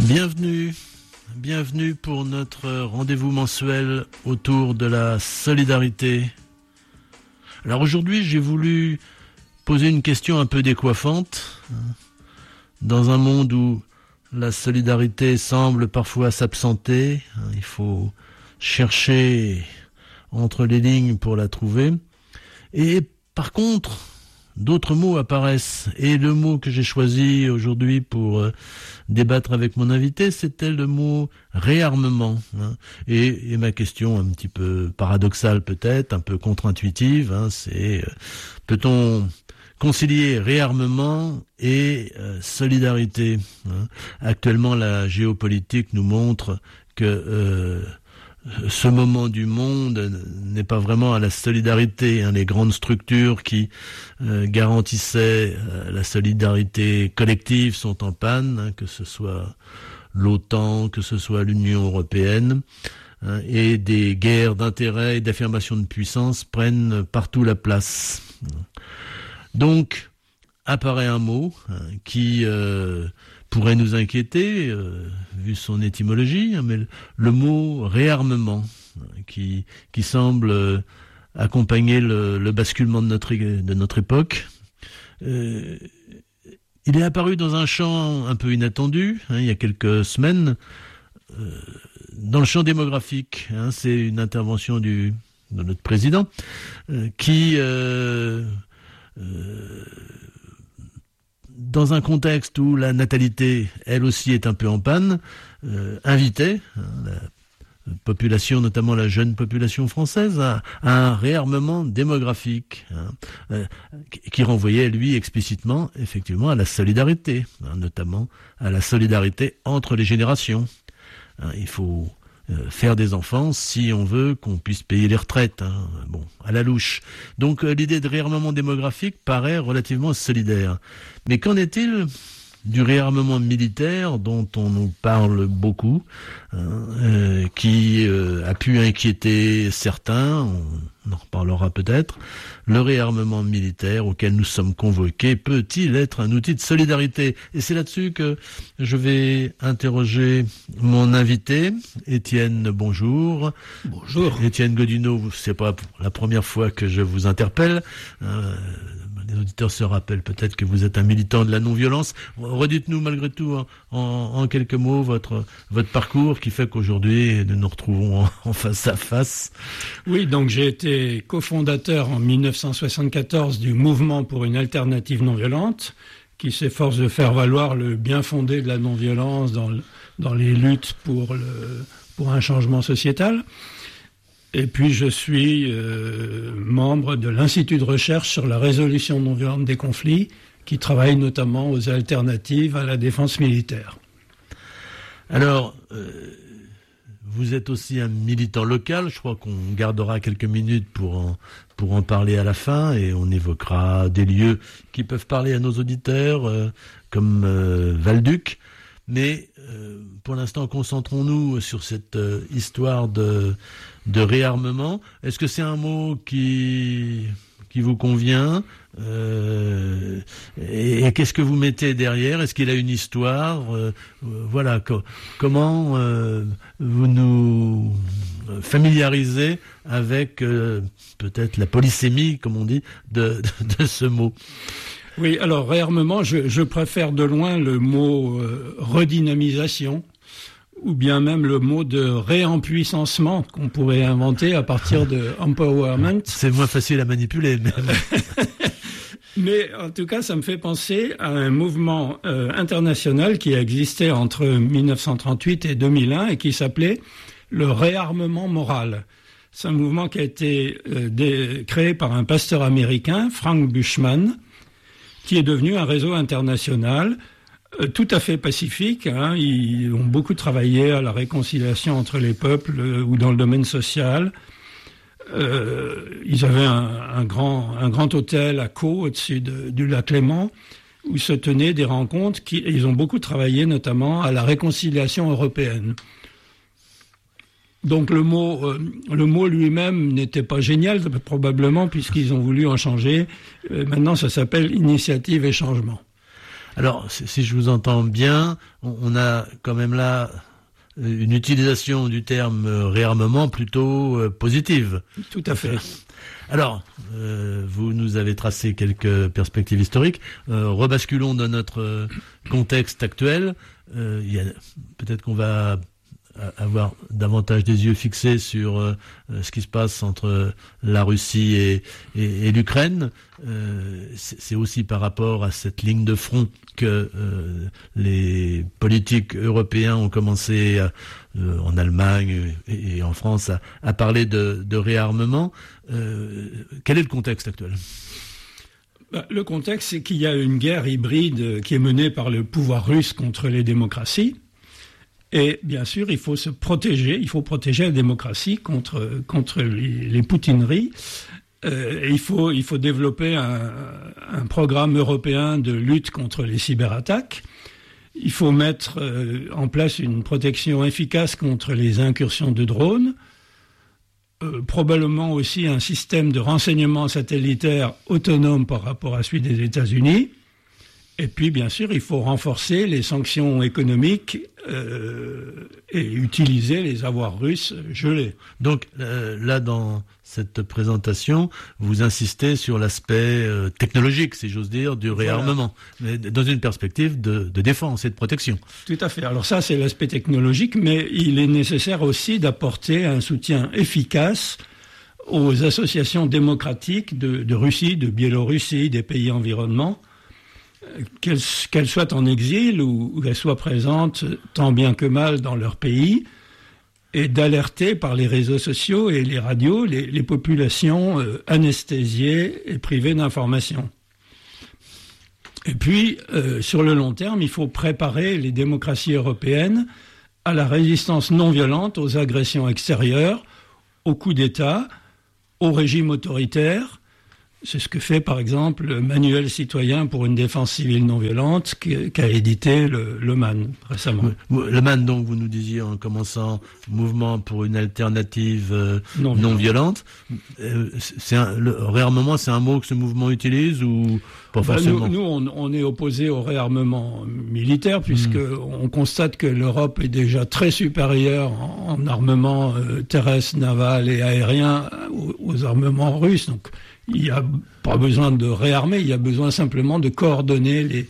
Bienvenue pour notre rendez-vous mensuel autour de la solidarité. Alors aujourd'hui, j'ai voulu poser une question un peu décoiffante. Dans un monde où la solidarité semble parfois s'absenter, il faut chercher entre les lignes pour la trouver. Et par contre, d'autres mots apparaissent. Et le mot que j'ai choisi aujourd'hui pour débattre avec mon invité, c'était le mot réarmement. Et ma question, un petit peu paradoxale peut-être, un peu contre-intuitive, c'est peut-on concilier réarmement et solidarité? Actuellement, la géopolitique nous montre que ce moment du monde n'est pas vraiment à la solidarité. Les grandes structures qui garantissaient la solidarité collective sont en panne, que ce soit l'OTAN, que ce soit l'Union européenne, et des guerres d'intérêt et d'affirmation de puissance prennent partout la place. Donc, apparaît un mot qui pourrait nous inquiéter, vu son étymologie, mais le mot réarmement, qui semble accompagner le basculement de notre époque. Il est apparu dans un champ un peu inattendu, il y a quelques semaines, dans le champ démographique. C'est une intervention de notre président qui... dans un contexte où la natalité, elle aussi, est un peu en panne, invitait la population, notamment la jeune population française, à un réarmement démographique, qui renvoyait, lui, explicitement, effectivement, à la solidarité, notamment à la solidarité entre les générations. Il faut faire des enfants si on veut qu'on puisse payer les retraites, à la louche. Donc l'idée de réarmement démographique paraît relativement solidaire. Mais qu'en est-il du réarmement militaire dont on nous parle beaucoup, qui a pu inquiéter certains, on en reparlera peut-être. Le réarmement militaire auquel nous sommes convoqués peut-il être un outil de solidarité? Et c'est là-dessus que je vais interroger mon invité. Étienne, bonjour. Bonjour. Étienne Godineau, c'est pas la première fois que je vous interpelle. Les auditeurs se rappellent peut-être que vous êtes un militant de la non-violence. Redites-nous malgré tout en quelques mots votre parcours qui fait qu'aujourd'hui nous nous retrouvons en face à face. Oui, donc j'ai été cofondateur en 1974 du Mouvement pour une alternative non-violente qui s'efforce de faire valoir le bien fondé de la non-violence dans les luttes pour un changement sociétal. Et puis je suis membre de l'Institut de recherche sur la résolution non violente des conflits, qui travaille notamment aux alternatives à la défense militaire. Alors, vous êtes aussi un militant local. Je crois qu'on gardera quelques minutes pour en parler à la fin, et on évoquera des lieux qui peuvent parler à nos auditeurs, comme Valduc. Mais pour l'instant, concentrons-nous sur cette histoire de réarmement. Est-ce que c'est un mot qui vous convient, et qu'est-ce que vous mettez derrière? Est-ce qu'il a une histoire? Voilà, comment vous nous familiarisez avec peut-être la polysémie, comme on dit, de ce mot? Oui, alors réarmement, je préfère de loin le mot redynamisation, ou bien même le mot de réempuissancement qu'on pourrait inventer à partir de empowerment. C'est moins facile à manipuler. Mais en tout cas, ça me fait penser à un mouvement international qui a existé entre 1938 et 2001 et qui s'appelait le réarmement moral. C'est un mouvement qui a été créé par un pasteur américain, Frank Bushman, qui est devenu un réseau international tout à fait pacifique. Ils ont beaucoup travaillé à la réconciliation entre les peuples ou dans le domaine social. Ils avaient un grand hôtel à Caux, au-dessus du lac Léman, où se tenaient des rencontres. Ils ont beaucoup travaillé notamment à la réconciliation européenne. Donc le mot lui-même n'était pas génial, probablement, puisqu'ils ont voulu en changer. Maintenant, ça s'appelle Initiative et Changement. Alors, si je vous entends bien, on a quand même là une utilisation du terme réarmement plutôt positive. Tout à fait. Alors, vous nous avez tracé quelques perspectives historiques. Rebasculons dans notre contexte actuel. Peut-être qu'on va avoir davantage des yeux fixés sur ce qui se passe entre la Russie et l'Ukraine. C'est aussi par rapport à cette ligne de front que les politiques européens ont commencé en Allemagne et en France à parler de réarmement. Quel est le contexte actuel ? Le contexte, c'est qu'il y a une guerre hybride qui est menée par le pouvoir russe contre les démocraties. Et bien sûr, il faut se protéger, il faut protéger la démocratie contre les poutineries. Il faut développer un programme européen de lutte contre les cyberattaques. Il faut mettre en place une protection efficace contre les incursions de drones. Probablement aussi un système de renseignement satellitaire autonome par rapport à celui des États-Unis. Et puis, bien sûr, il faut renforcer les sanctions économiques et utiliser les avoirs russes gelés. Donc, là, dans cette présentation, vous insistez sur l'aspect technologique, si j'ose dire, du réarmement, mais dans une perspective de défense et de protection. Tout à fait. Alors ça, c'est l'aspect technologique, mais il est nécessaire aussi d'apporter un soutien efficace aux associations démocratiques de Russie, de Biélorussie, des pays environnants, qu'elles soient en exil ou qu'elles soient présentes tant bien que mal dans leur pays, et d'alerter par les réseaux sociaux et les radios les populations anesthésiées et privées d'informations. Et puis, sur le long terme, il faut préparer les démocraties européennes à la résistance non violente aux agressions extérieures, aux coups d'État, au régime autoritaire. C'est ce que fait, par exemple, le Manuel citoyen pour une défense civile non violente qu'a édité le MAN récemment. Le MAN, donc, vous nous disiez en commençant, mouvement pour une alternative non violente. Le réarmement, c'est un mot que ce mouvement utilise ou pas forcément ? Nous, on est opposé au réarmement militaire puisque on constate que l'Europe est déjà très supérieure en armement terrestre, naval et aérien aux armements russes. Donc, il n'y a pas besoin de réarmer, il y a besoin simplement de coordonner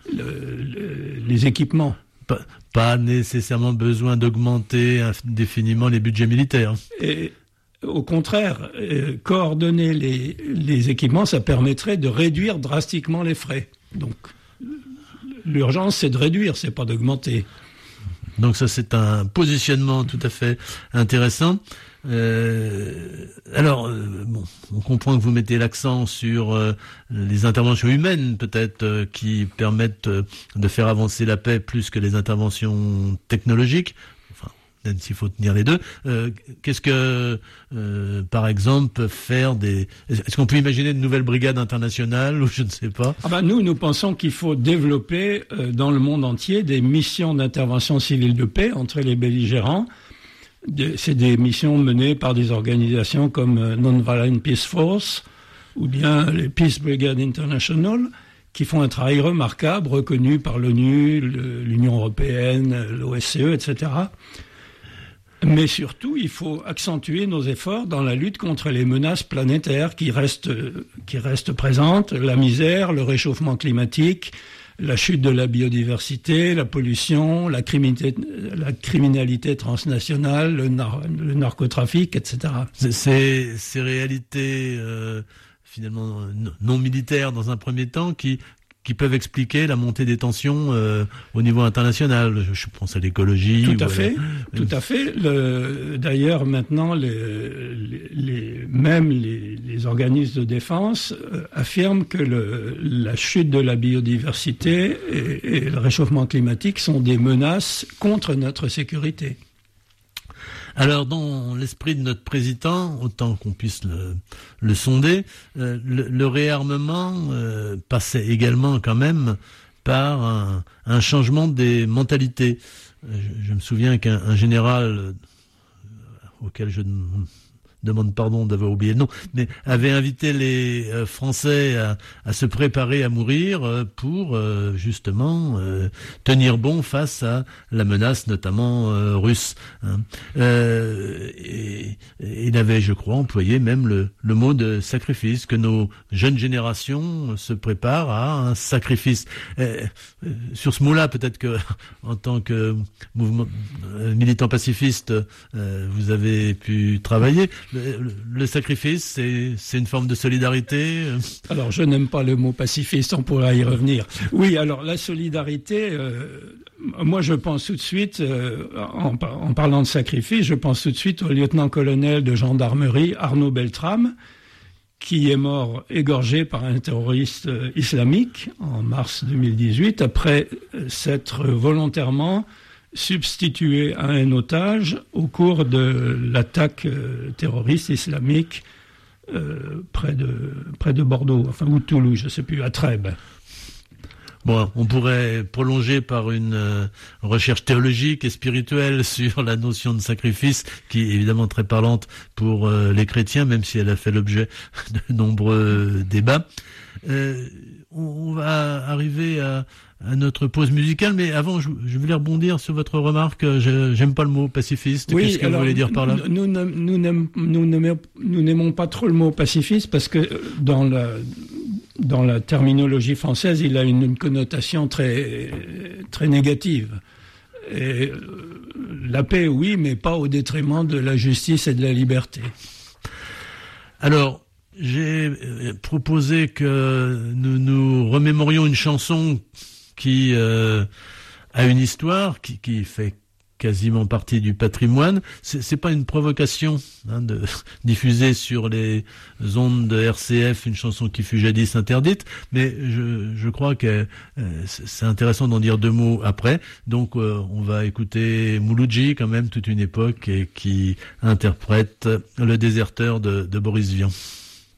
les équipements. Pas nécessairement besoin d'augmenter indéfiniment les budgets militaires. Et au contraire, coordonner les équipements, ça permettrait de réduire drastiquement les frais. Donc, l'urgence, c'est de réduire, c'est pas d'augmenter. Donc ça, c'est un positionnement tout à fait intéressant. On comprend que vous mettez l'accent sur les interventions humaines, peut-être, qui permettent de faire avancer la paix plus que les interventions technologiques. Enfin, même s'il faut tenir les deux. Qu'est-ce que, par exemple, peuvent faire est-ce qu'on peut imaginer de nouvelles brigades internationales ou je ne sais pas ? Nous pensons qu'il faut développer dans le monde entier des missions d'intervention civile de paix entre les belligérants. C'est des missions menées par des organisations comme Non-Violent Peace Force ou bien les Peace Brigade International qui font un travail remarquable, reconnu par l'ONU, l'Union européenne, l'OSCE, etc. Mais surtout, il faut accentuer nos efforts dans la lutte contre les menaces planétaires qui restent présentes, la misère, le réchauffement climatique, la chute de la biodiversité, la pollution, la criminalité transnationale, le narcotrafic, etc. Ces réalités finalement non militaires dans un premier temps qui peuvent expliquer la montée des tensions au niveau international. Je pense à l'écologie. Tout à fait. D'ailleurs, maintenant, même les organismes de défense affirment que la chute de la biodiversité et le réchauffement climatique sont des menaces contre notre sécurité. Alors, dans l'esprit de notre président, autant qu'on puisse le sonder, le réarmement passait également quand même par un changement des mentalités. Je me souviens qu'un général auquel je demande pardon d'avoir oublié le nom, mais avait invité les Français à se préparer à mourir pour justement tenir bon face à la menace notamment russe. Hein. Et il avait, je crois, employé même le mot de sacrifice, que nos jeunes générations se préparent à un sacrifice. Sur ce mot-là, peut-être que en tant que mouvement militant pacifiste, vous avez pu travailler. Le sacrifice, c'est une forme de solidarité. Alors, je n'aime pas le mot pacifiste, on pourra y revenir. Oui, alors la solidarité, moi je pense tout de suite, en parlant de sacrifice, je pense tout de suite au lieutenant-colonel de gendarmerie Arnaud Beltrame, qui est mort égorgé par un terroriste islamique en mars 2018, après s'être volontairement substitué à un otage au cours de l'attaque terroriste islamique près de Bordeaux, enfin, ou de Toulouse, je ne sais plus, à Trèbes. Bon, on pourrait prolonger par une recherche théologique et spirituelle sur la notion de sacrifice, qui est évidemment très parlante pour les chrétiens, même si elle a fait l'objet de nombreux débats. On va arriver à notre pause musicale, mais avant, je voulais rebondir sur votre remarque. J'aime pas le mot pacifiste. Oui, qu'est-ce que vous voulez dire par là? Nous n'aimons pas trop le mot pacifiste parce que dans la terminologie française, il a une connotation très, très négative. Et la paix, oui, mais pas au détriment de la justice et de la liberté. Alors, j'ai proposé que nous remémorions une chanson qui a une histoire, qui fait quasiment partie du patrimoine. C'est pas une provocation de diffuser sur les ondes de RCF une chanson qui fut jadis interdite, mais je crois que c'est intéressant d'en dire deux mots après. Donc on va écouter Mouloudji, quand même, toute une époque, et qui interprète Le Déserteur de Boris Vian.